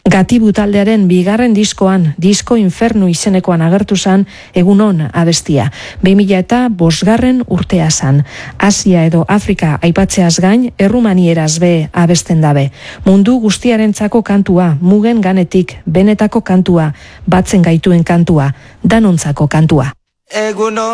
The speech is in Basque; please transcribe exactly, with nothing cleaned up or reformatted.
Gatibu taldearen bigarren diskoan, Disko Infernu izenekoan agertu zan Egunon abestia. bi mila eta bosgarren urtea zan. Asia edo Afrika aipatzeaz gain, errumanieraz be abesten dabe. Mundu guztiarentzako kantua, mugen ganetik, benetako kantua, batzen gaituen kantua, danontzako kantua. Egunon